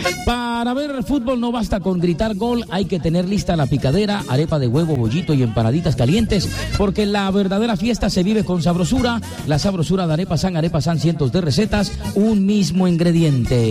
Para ver el fútbol no basta con gritar gol, hay que tener lista la picadera, arepa de huevo, bollito y empanaditas calientes, porque la verdadera fiesta se vive con sabrosura. La sabrosura de Arepa San cientos de recetas, un mismo ingrediente.